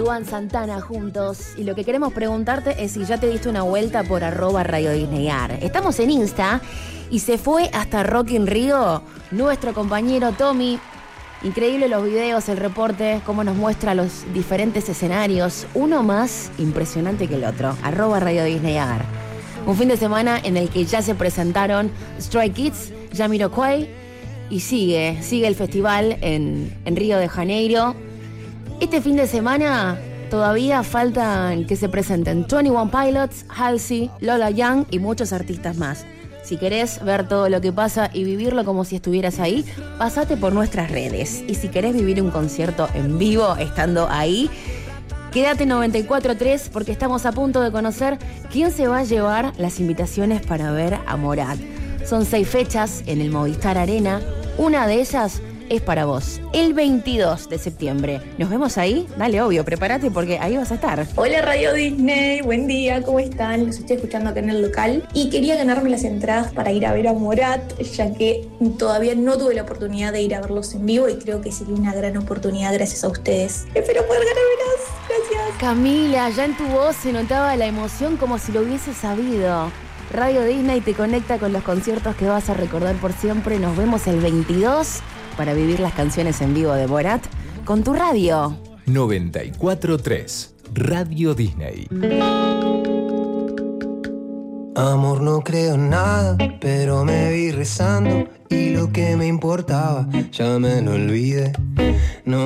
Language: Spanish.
Luan Santana juntos. Y lo que queremos preguntarte es si ya te diste una vuelta por @RadioDisneyAr. Estamos en Insta y se fue hasta Rock in Rio nuestro compañero Tommy. Increíble los videos, el reporte, cómo nos muestra los diferentes escenarios. Uno más impresionante que el otro. @RadioDisneyAr. Un fin de semana en el que ya se presentaron Stray Kids, Jamiroquai y sigue el festival en Río de Janeiro. Este fin de semana todavía faltan que se presenten 21 Pilots, Halsey, Lola Young y muchos artistas más. Si querés ver todo lo que pasa y vivirlo como si estuvieras ahí, pasate por nuestras redes. Y si querés vivir un concierto en vivo estando ahí, quédate 94.3 porque estamos a punto de conocer quién se va a llevar las invitaciones para ver a Morat. Son 6 fechas en el Movistar Arena. Una de ellas es para vos, el 22 de septiembre. ¿Nos vemos ahí? Dale, obvio, prepárate porque ahí vas a estar. Hola Radio Disney, buen día, ¿cómo están? Los estoy escuchando acá en el local y quería ganarme las entradas para ir a ver a Morat, ya que todavía no tuve la oportunidad de ir a verlos en vivo y creo que sería una gran oportunidad gracias a ustedes. Espero poder ganármelas, gracias. Camila, ya en tu voz se notaba la emoción como si lo hubieses sabido. Radio Disney te conecta con los conciertos que vas a recordar por siempre. Nos vemos el 22 para vivir las canciones en vivo de Morat con tu radio. 94.3 Radio Disney. Amor, no creo en nada, pero me vi rezando y lo que me importaba ya me lo olvidé.